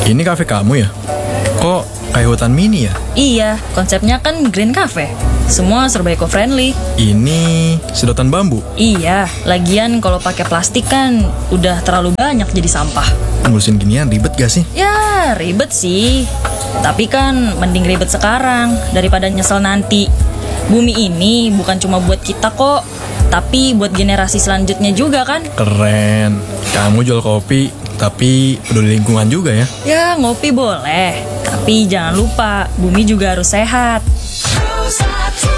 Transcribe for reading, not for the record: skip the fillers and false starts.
Ini kafe kamu ya? Kok kayak hutan mini ya? Iya, konsepnya kan green cafe. Semua serba eco-friendly. Ini sedotan bambu. Iya, lagian kalau pakai plastik kan udah terlalu banyak jadi sampah. Ngurusin ginian ribet gak sih? Ya, ribet sih. Tapi kan mending ribet sekarang daripada nyesel nanti. Bumi ini bukan cuma buat kita kok, tapi buat generasi selanjutnya juga kan. Keren. Kamu jual kopi, tapi peduli lingkungan juga ya? Ya, ngopi boleh. Tapi jangan lupa, bumi juga harus sehat.